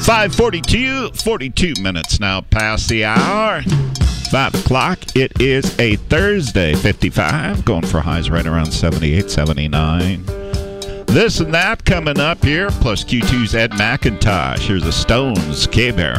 5:42, 42 minutes now past the hour. 5 o'clock. It is a Thursday, 55. Going for highs right around 78, 79. This and that coming up here, plus Q2's Ed McIntosh. Here's the Stones, K-Bear.